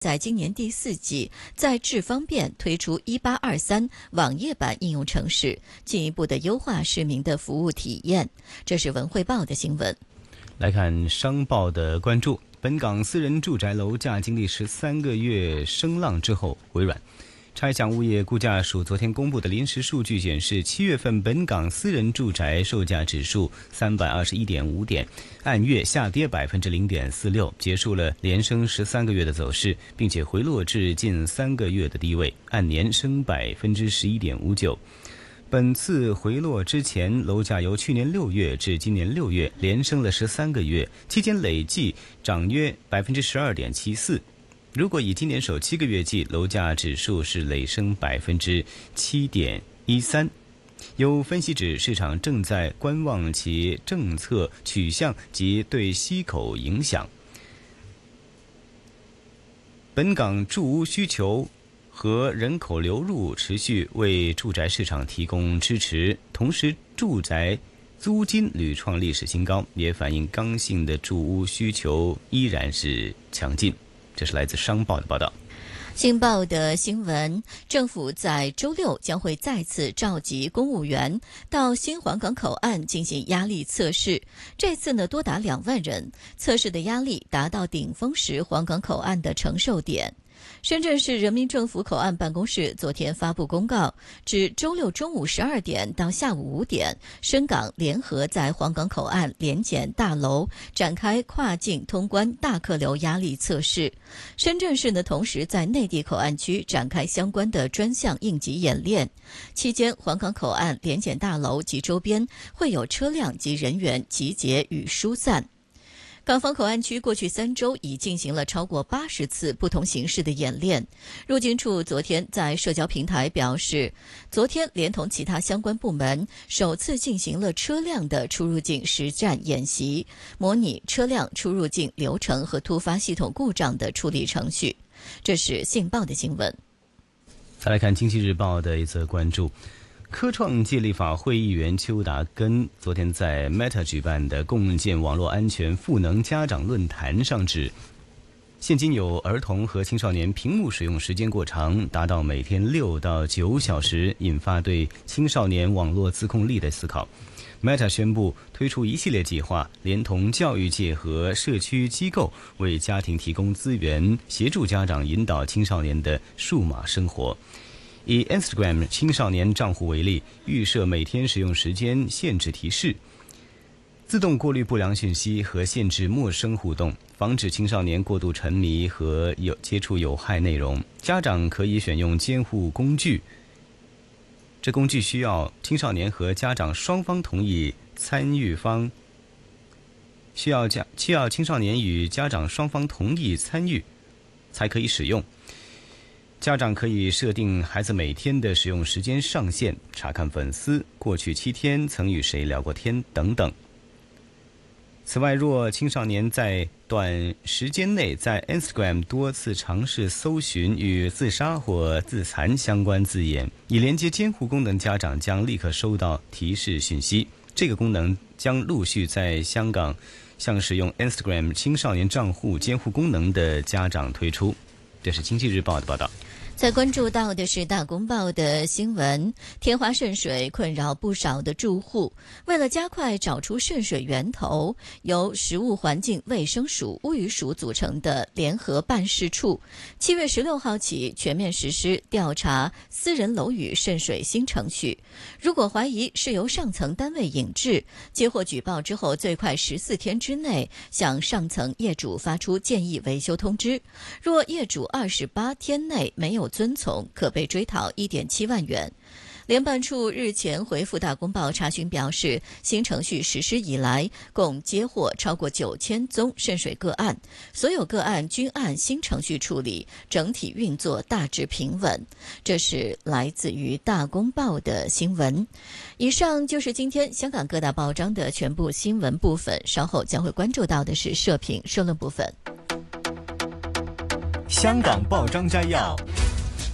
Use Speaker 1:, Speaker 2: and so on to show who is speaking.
Speaker 1: 在今年第4季在智方便推出1823网页版应用程式，进一步的优化市民的服务体验。这是文汇报的新闻。
Speaker 2: 来看商报的关注，本港私人住宅楼价经历13个月声浪之后回软。差响物业估价署昨天公布的临时数据显示，7月份本港私人住宅售价指数321.5点，按月下跌0.46%，结束了连升13个月的走势，并且回落至近3个月的低位，按年升11.59%。本次回落之前，楼价由去年6月至今年6月连升了13个月，期间累计涨约12.74%。如果以今年首7个月计，楼价指数是累升7.13%。有分析指，市场正在观望其政策取向及对息口影响。本港住屋需求和人口流入持续为住宅市场提供支持，同时住宅租金屡创历史新高，也反映刚性的住屋需求依然是强劲。这是来自商报的报道。
Speaker 1: 新报的新闻，政府在周六将会再次召集公务员到新皇岗口岸进行压力测试，这次呢多达2万人，测试的压力达到顶峰时皇岗口岸的承受点。深圳市人民政府口岸办公室昨天发布公告，指周六中午12点到下午5点，深港联合在皇岗口岸联检大楼展开跨境通关大客流压力测试。深圳市呢，同时在内地口岸区展开相关的专项应急演练。期间，皇岗口岸联检大楼及周边会有车辆及人员集结与疏散。港方口岸区过去3周已进行了超过80次不同形式的演练。入境处昨天在社交平台表示，昨天连同其他相关部门首次进行了车辆的出入境实战演习，模拟车辆出入境流程和突发系统故障的处理程序。这是信报的新闻。
Speaker 2: 再来看经济日报的一则关注，科创界立法会议员邱达根昨天在 Meta 举办的共建网络安全赋能家长论坛上指，现今有儿童和青少年屏幕使用时间过长，达到每天6到9小时，引发对青少年网络自控力的思考。Meta 宣布推出一系列计划，连同教育界和社区机构，为家庭提供资源，协助家长引导青少年的数码生活。以 Instagram 青少年账户为例，预设每天使用时间限制提示，自动过滤不良讯息和限制陌生互动，防止青少年过度沉迷和接触有害内容。家长可以选用监护工具，这工具需要青少年和家长双方同意，需要青少年与家长双方同意参与才可以使用。家长可以设定孩子每天的使用时间上限，查看粉丝过去7天曾与谁聊过天等等。此外，若青少年在短时间内在 Instagram 多次尝试搜寻与自杀或自残相关字眼，已连接监护功能家长将立刻收到提示讯息。这个功能将陆续在香港向使用 Instagram 青少年账户监护功能的家长推出。这是经济日报的报道。
Speaker 1: 再关注到的是大公报的新闻，天花渗水困扰不少的住户。为了加快找出渗水源头，由食物环境卫生署、屋宇署组成的联合办事处，7月16号起全面实施调查私人楼宇渗水新程序。如果怀疑是由上层单位引致，接获举报之后，最快14天之内向上层业主发出建议维修通知。若业主28天内没有遵从，可被追讨1.7万元。联办处日前回复大公报查询表示，新程序实施以来，共接获超过9000宗渗水个案，所有个案均按新程序处理，整体运作大致平稳。这是来自于大公报的新闻。以上就是今天香港各大报章的全部新闻部分，稍后将会关注到的是社评社论部分。
Speaker 3: 香港报章摘要。